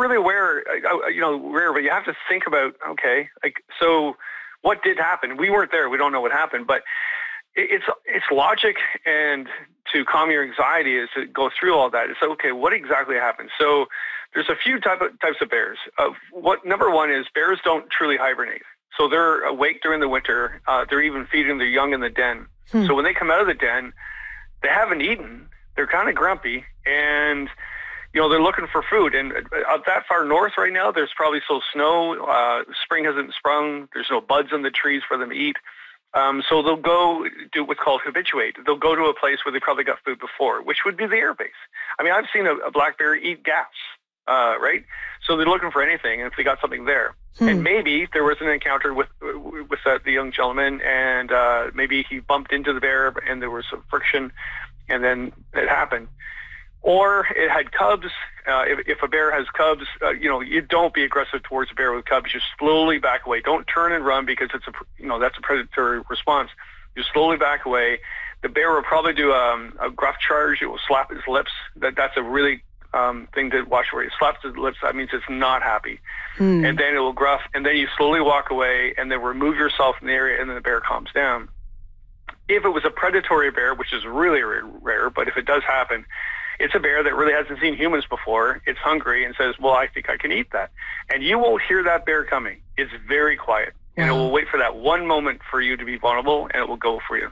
really aware, but you have to think about, okay, so what did happen? We weren't there. We don't know what happened, but it's logic, and to calm your anxiety is to go through all that. It's like, okay, what exactly happened? So there's a few types of bears. Number one is bears don't truly hibernate. So they're awake during the winter. They're even feeding their young in the den. So when they come out of the den, they haven't eaten. They're kind of grumpy, and they're looking for food. And out that far north right now, there's probably still snow. Spring hasn't sprung. There's no buds on the trees for them to eat. So they'll go do what's called habituate. They'll go to a place where they probably got food before, which would be the air base. I mean, I've seen a black bear eat gas, right? So they're looking for anything, and if they got something there. And maybe there was an encounter with the young gentleman, and maybe he bumped into the bear, and there was some friction, and then it happened. Or it had cubs. If a bear has cubs, you don't be aggressive towards a bear with cubs. You slowly back away. Don't turn and run, because it's that's a predatory response. You slowly back away. The bear will probably do a gruff charge. It will slap its lips. That's a really thing to watch where it slaps its lips. That means it's not happy. And then it will gruff, and then you slowly walk away, and then remove yourself from the area, and then the bear calms down. If it was a predatory bear, which is really rare, but if it does happen, it's a bear that really hasn't seen humans before. It's hungry and says, well, I think I can eat that. And you won't hear that bear coming. It's very quiet. And it will wait for that one moment for you to be vulnerable, and it will go for you.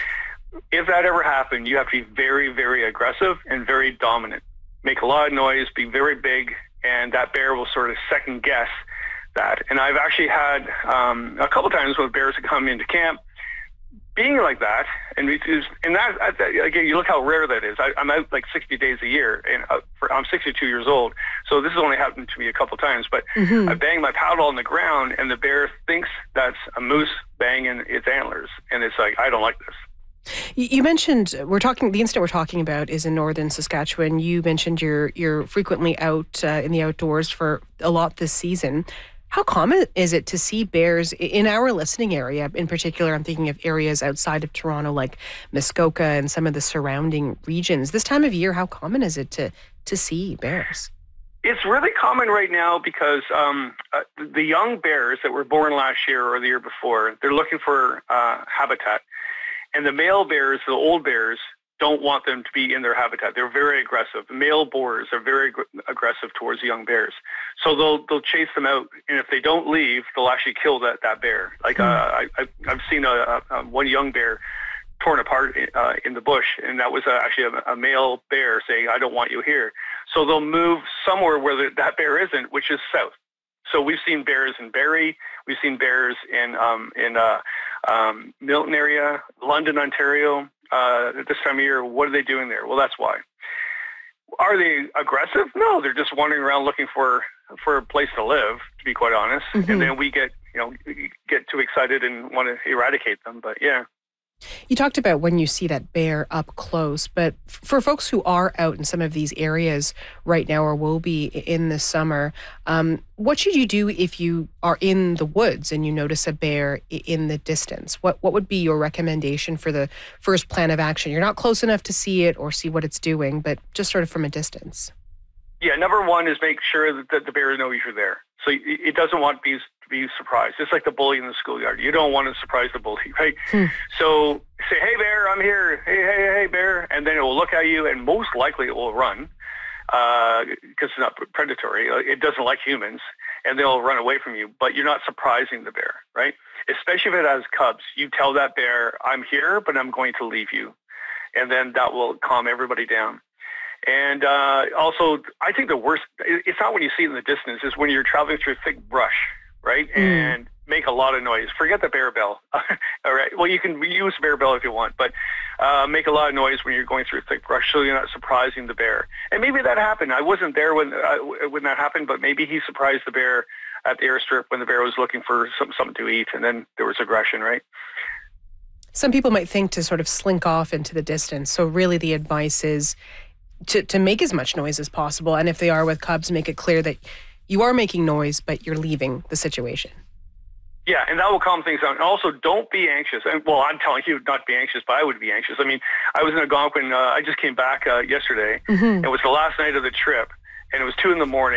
If that ever happened, you have to be very, very aggressive and very dominant. Make a lot of noise, be very big, and that bear will sort of second guess that. And I've actually had a couple times when bears have come into camp, being like that, and that again, you look how rare that is. I'm out like 60 days a year, and I'm 62 years old, so this has only happened to me a couple times. But I bang my paddle on the ground, and the bear thinks that's a moose banging its antlers, and it's like, I don't like this. You mentioned the incident we're talking about is in northern Saskatchewan. You mentioned you're frequently out in the outdoors for a lot this season. How common is it to see bears in our listening area? In particular, I'm thinking of areas outside of Toronto like Muskoka and some of the surrounding regions. This time of year, how common is it to see bears? It's really common right now because the young bears that were born last year or the year before, they're looking for habitat. And the male bears, the old bears, don't want them to be in their habitat. They're very aggressive. The male boars are very aggressive towards the young bears. So they'll chase them out, and if they don't leave, they'll actually kill that bear. Like I've seen one young bear torn apart in the bush, and that was actually a male bear saying, I don't want you here. So they'll move somewhere where that bear isn't, which is south. So we've seen bears in Barrie. We've seen bears in Milton area, London, Ontario. At this time of year, what are they doing there? Well, that's why. Are they aggressive? No, they're just wandering around looking for a place to live, to be quite honest. And then we get too excited and want to eradicate them. But yeah. You talked about when you see that bear up close, but for folks who are out in some of these areas right now or will be in the summer, what should you do if you are in the woods and you notice a bear in the distance? What would be your recommendation for the first plan of action? You're not close enough to see it or see what it's doing, but just sort of from a distance. Yeah, number one is make sure that the bear knows you're there. So it doesn't want to be surprised. It's like the bully in the schoolyard. You don't want to surprise the bully, right? So say, hey, bear, I'm here. Hey, bear. And then it will look at you, and most likely it will run because it's not predatory. It doesn't like humans, and they'll run away from you. But you're not surprising the bear, right? Especially if it has cubs. You tell that bear, I'm here, but I'm going to leave you. And then that will calm everybody down. And also, I think the worst, it's not when you see it in the distance, it's when you're traveling through thick brush, right? And make a lot of noise. Forget the bear bell. All right. Well, you can use bear bell if you want, but make a lot of noise when you're going through thick brush so you're not surprising the bear. And maybe that happened. I wasn't there when that happened, but maybe he surprised the bear at the airstrip when the bear was looking for something to eat, and then there was aggression, right? Some people might think to sort of slink off into the distance. So really the advice is to make as much noise as possible. And if they are with cubs, make it clear that you are making noise, but you're leaving the situation. Yeah, and that will calm things down. And also, don't be anxious. And, well, I'm telling you not to be anxious, but I would be anxious. I mean, I was in Algonquin. I just came back yesterday. It was the last night of the trip, and it was 2 a.m.